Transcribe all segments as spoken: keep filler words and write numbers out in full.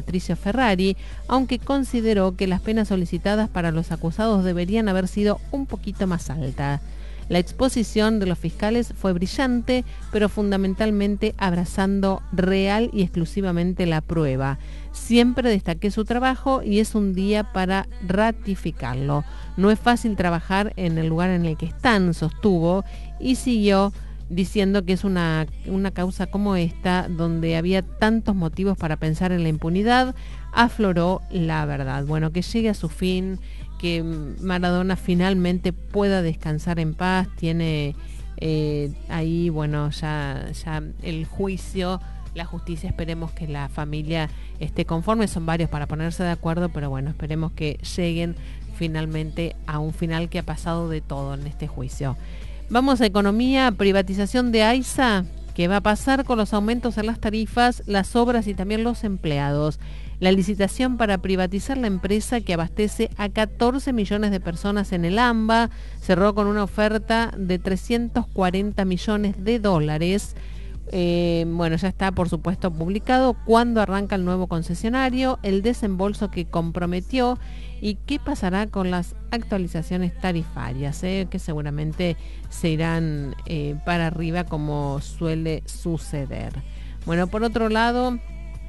Patricio Ferrari, aunque consideró que las penas solicitadas para los acusados deberían haber sido un poquito más altas. La exposición de los fiscales fue brillante, pero fundamentalmente abrazando real y exclusivamente la prueba. Siempre destaqué su trabajo y es un día para ratificarlo. No es fácil trabajar en el lugar en el que están, sostuvo, y siguió diciendo que es una, una causa como esta, donde había tantos motivos para pensar en la impunidad, afloró la verdad. Bueno, que llegue a su fin, que Maradona finalmente pueda descansar en paz. Tiene eh, ahí, bueno, ya, ya el juicio, la justicia, esperemos que la familia esté conforme. Son varios para ponerse de acuerdo, pero bueno, esperemos que lleguen finalmente a un final, que ha pasado de todo en este juicio. Vamos a economía, privatización de AISA. ¿Qué va a pasar con los aumentos en las tarifas, las obras y también los empleados? La licitación para privatizar la empresa que abastece a catorce millones de personas en el AMBA cerró con una oferta de trescientos cuarenta millones de dólares. Eh, bueno, ya está, por supuesto, publicado cuándo arranca el nuevo concesionario, el desembolso que comprometió y qué pasará con las actualizaciones tarifarias, eh, que seguramente se irán eh, para arriba, como suele suceder. Bueno, por otro lado,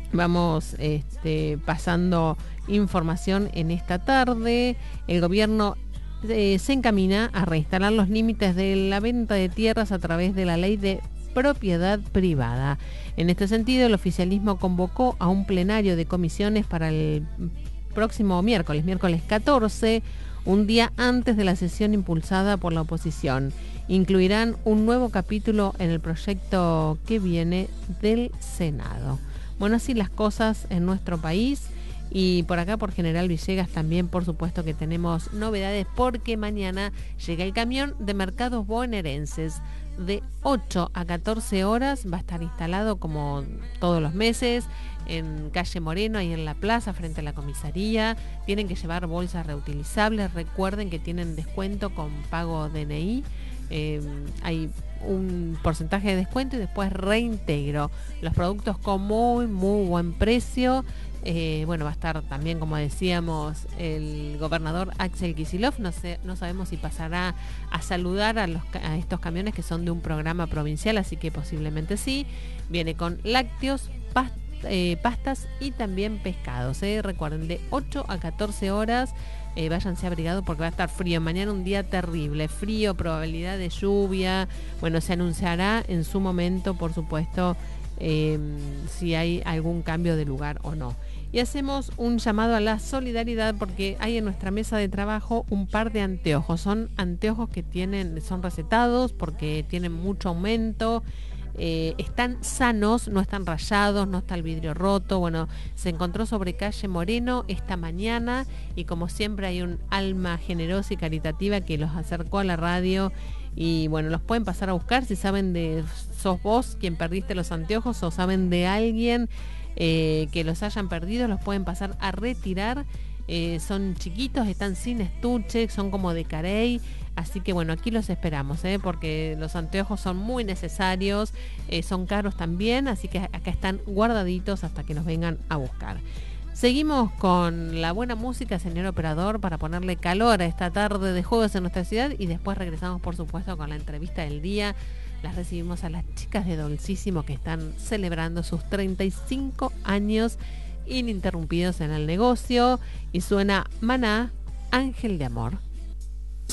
vamos este, pasando información en esta tarde. El gobierno eh, se encamina a reinstalar los límites de la venta de tierras a través de la ley de propiedad privada. En este sentido, el oficialismo convocó a un plenario de comisiones para el próximo miércoles, miércoles catorce, un día antes de la sesión impulsada por la oposición. Incluirán un nuevo capítulo en el proyecto que viene del Senado. Bueno, así las cosas en nuestro país. Y por acá, por General Villegas, también por supuesto que tenemos novedades, porque mañana llega el camión de mercados bonaerenses. De ocho a catorce horas va a estar instalado, como todos los meses, en calle Moreno, ahí en la plaza, frente a la comisaría. Tienen que llevar bolsas reutilizables. Recuerden que tienen descuento con pago D N I. Eh, hay un porcentaje de descuento y después reintegro. Los productos con muy, muy buen precio. Eh, bueno, va a estar también, como decíamos, el gobernador Axel Kicillof. No sé, no sabemos si pasará a saludar a, los, a estos camiones que son de un programa provincial, así que posiblemente sí. Viene con lácteos, past, eh, pastas y también pescados. Eh. Recuerden, de ocho a catorce horas. Eh, váyanse abrigados porque va a estar frío. Mañana un día terrible, frío, probabilidad de lluvia. Bueno, se anunciará en su momento, por supuesto, eh, si hay algún cambio de lugar o no. Y hacemos un llamado a la solidaridad, porque hay en nuestra mesa de trabajo un par de anteojos. Son anteojos que tienen, son recetados porque tienen mucho aumento. Eh, están sanos, no están rayados, no está el vidrio roto. Bueno, se encontró sobre calle Moreno esta mañana y como siempre hay un alma generosa y caritativa que los acercó a la radio. Y bueno, los pueden pasar a buscar si saben de, sos vos quien perdiste los anteojos o saben de alguien eh, que los hayan perdido, los pueden pasar a retirar. Eh, son chiquitos, están sin estuche, son como de carey. Así que bueno, aquí los esperamos, ¿eh? Porque los anteojos son muy necesarios, eh, son caros también, así que acá están guardaditos hasta que nos vengan a buscar. Seguimos con la buena música, señor operador, para ponerle calor a esta tarde de jueves en nuestra ciudad, y después regresamos, por supuesto, con la entrevista del día. Las recibimos a las chicas de Dolcísimo, que están celebrando sus treinta y cinco años ininterrumpidos en el negocio, y suena Maná, Ángel de Amor.